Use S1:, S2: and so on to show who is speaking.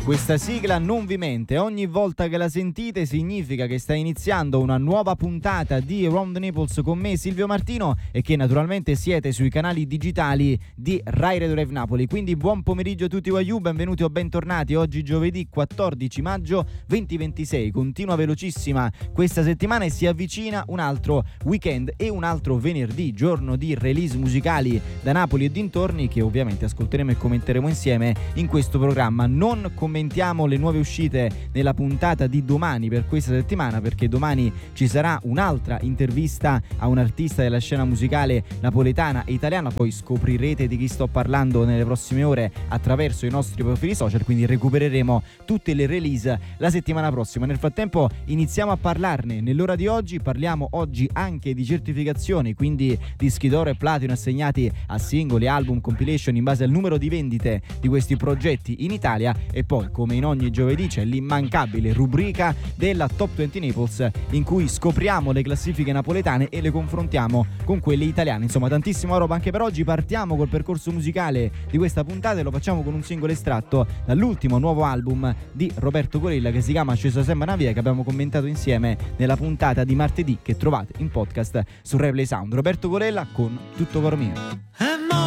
S1: Questa sigla non vi mente, ogni volta che la sentite significa che sta iniziando una nuova puntata di Around the Naples con me Silvio Martino e che naturalmente siete sui canali digitali di Rai Radio Live Napoli. Quindi buon pomeriggio a tutti Waiu, benvenuti o bentornati. Oggi giovedì 14 maggio 2026, continua velocissima questa settimana e si avvicina un altro weekend e un altro venerdì, giorno di release musicali da Napoli e dintorni che ovviamente ascolteremo e commenteremo insieme in questo programma. Non commentiamo le nuove uscite nella puntata di domani per questa settimana, perché domani ci sarà un'altra intervista a un artista della scena musicale napoletana e italiana. Poi scoprirete di chi sto parlando nelle prossime ore attraverso i nostri profili social, quindi recupereremo tutte le release la settimana prossima. Nel frattempo iniziamo a parlarne. Nell'ora di oggi parliamo oggi anche di certificazioni, quindi dischi d'oro e platino assegnati a singoli, album, compilation in base al numero di vendite di questi progetti in Italia. E poi, come in ogni giovedì, c'è l'immancabile rubrica della Top 20 Naples, in cui scopriamo le classifiche napoletane e le confrontiamo con quelle italiane. Insomma, tantissima roba anche per oggi. Partiamo col percorso musicale di questa puntata e lo facciamo con un singolo estratto dall'ultimo nuovo album di Roberto Gorella, che si chiama Sceso Sembra una via, che abbiamo commentato insieme nella puntata di martedì, che trovate in podcast su Replay Sound. Roberto Gorella con Tutto cor mio.